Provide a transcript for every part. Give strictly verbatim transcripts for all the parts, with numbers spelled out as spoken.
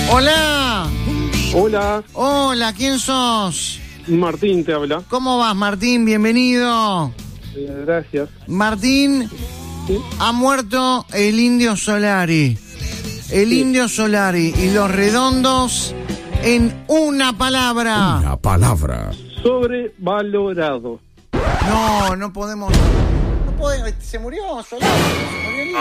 Hola. Hola. Hola, ¿quién sos? Martín te habla. ¿Cómo vas, Martín? Bienvenido. Eh, gracias. Martín, ¿Sí? ha muerto el Indio Solari. El Sí. Indio Solari y Los Redondos en una palabra. Una palabra. Sobrevalorado. No, no podemos. No podemos. Se murió Solari. Se murió el Indio.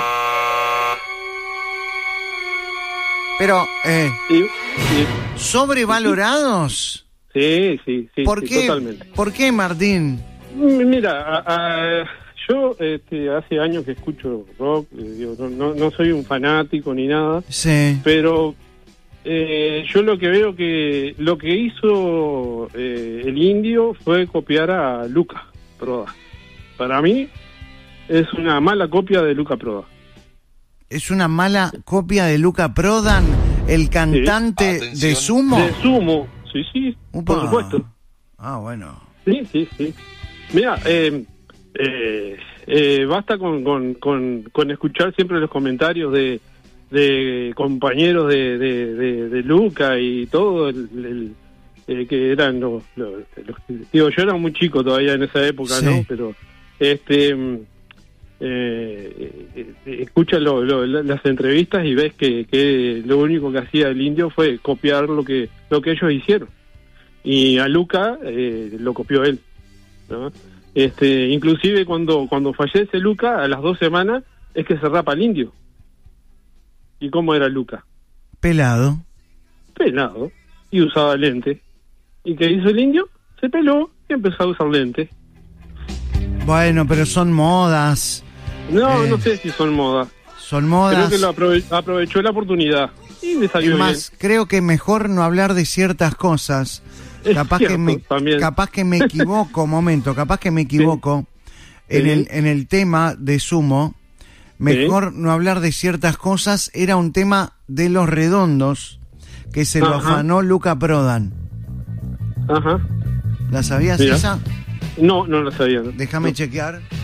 Pero, eh, Sí, sí, ¿sobrevalorados? sí, sí, sí, ¿Por sí, qué? totalmente. ¿Por qué, Martín? M- Mira, a- a- yo este, hace años que escucho rock, eh, digo, no, no, no soy un fanático ni nada, Sí. pero eh, yo lo que veo que lo que hizo eh, el Indio fue copiar a Luca Proda. Para mí es una mala copia de Luca Proda. ¿Es una mala copia de Luca Prodan, el cantante Atención. de Sumo? De Sumo, sí, sí, Upa. por supuesto. Ah, bueno. Sí, sí, sí. Mira, eh, eh, eh, basta con, con, con, con escuchar siempre los comentarios de, de compañeros de, de, de, de Luca y todo, el, el, eh, que eran los, los, los- digo, yo era muy chico todavía en esa época, Sí. ¿no? Pero, este, mm, eh, eh, eh, escucha lo- lo- la- las entrevistas y ves que, que lo único que hacía el Indio fue copiar lo que, lo que ellos hicieron. Y a Luca eh, lo copió él, ¿no? Este, inclusive cuando cuando fallece Luca, a las dos semanas es que se rapa el Indio. ¿Y cómo era Luca? Pelado. Pelado, y usaba lente. ¿Y qué hizo el Indio? Se peló y empezó a usar lente. Bueno, pero son modas. No, Eh. no sé si son modas. Son Creo modas. que lo aprove- aprovechó la oportunidad y le salió Es más, creo que mejor no hablar de ciertas cosas. Es Capaz que cierto, me también. capaz que me equivoco, momento, capaz que me equivoco en Sí. el en el tema de Sumo. Mejor no hablar de ciertas cosas, era un tema de Los Redondos que se lo Ajá. afanó Luca Prodan. bien. Ajá. ¿La sabías Mira. esa? No, no lo sabía. ¿no? Déjame No. chequear.